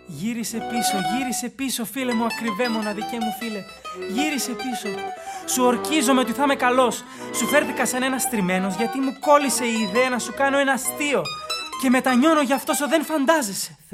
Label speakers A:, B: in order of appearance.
A: Γύρισε πίσω, φίλε μου, ακριβέ μοναδικέ μου φίλε. Γύρισε πίσω. Σου ορκίζομαι ότι θα είμαι καλός. Σου φέρθηκα σαν ένας τριμμένος γιατί μου κόλλησε η ιδέα να σου κάνω ένα αστείο. Και μετανιώνω γι' αυτό σου δεν φαντάζεσαι.